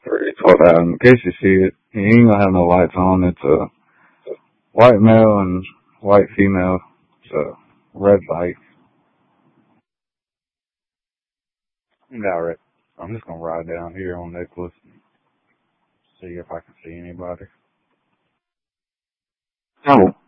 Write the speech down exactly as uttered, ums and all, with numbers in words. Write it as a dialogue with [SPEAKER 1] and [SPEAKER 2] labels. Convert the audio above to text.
[SPEAKER 1] Three, twelve thousand. In case you see it, he ain't gonna have no lights on. It's a white male and white female. It's a red light. Got it. I'm just gonna ride down here on Nicholas and see if I can see anybody. Oh.